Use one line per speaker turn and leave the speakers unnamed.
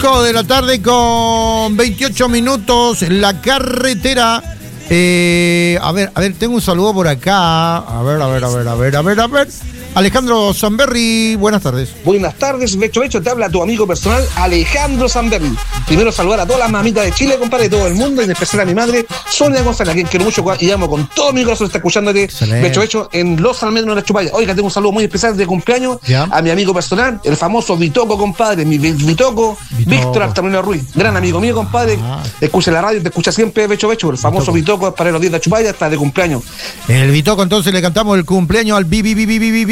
5 de la tarde con 28 minutos en la carretera. A ver, tengo un saludo por acá. A ver. Alejandro Zamberri, buenas tardes.
Buenas tardes, Becho, te habla tu amigo personal Alejandro Zamberri. Primero saludar a todas las mamitas de Chile, compadre, de todo el mundo, y en especial a mi madre, Sonia González, a quien quiero mucho y amo con todo mi corazón, está escuchándote, Becho, en Los Almendros de la Chupalla. Oiga, tengo un saludo muy especial de cumpleaños a mi amigo personal, el famoso Vitoco, compadre, mi Vitoco, Víctor Altamirano Ruiz, gran amigo mío, compadre, escucha la radio, te escucha siempre, Becho, el famoso Vitoco es para los días de la Chupalla, está de cumpleaños.
El Vitoco, entonces le cantamos el cumpleaños al